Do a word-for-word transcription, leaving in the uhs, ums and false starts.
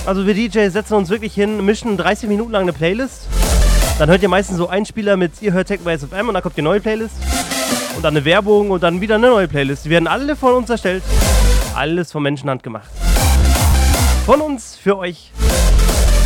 Also wir D Js setzen uns wirklich hin, mischen dreißig Minuten lang eine Playlist. Dann hört ihr meistens so einen Spieler mit ihr hört Techno F M und dann kommt die neue Playlist. Und dann eine Werbung und dann wieder eine neue Playlist. Die werden alle von uns erstellt. Alles von Menschenhand gemacht. Von uns für euch.